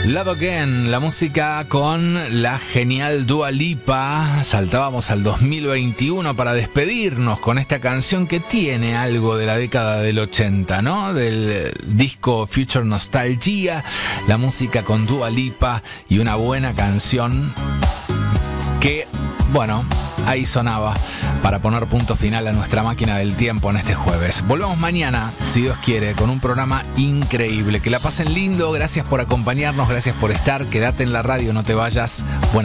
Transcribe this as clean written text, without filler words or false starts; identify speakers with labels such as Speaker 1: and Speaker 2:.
Speaker 1: Love Again, la música con la genial Dua Lipa. Saltábamos al 2021 para despedirnos con esta canción que tiene algo de la década del 80, ¿no? Del disco Future Nostalgia, la música con Dua Lipa y una buena canción que, bueno, ahí sonaba para poner punto final a nuestra máquina del tiempo en este jueves. Volvemos mañana, si Dios quiere, con un programa increíble. Que la pasen lindo, gracias por acompañarnos, gracias por estar. Quédate en la radio, no te vayas. Buenas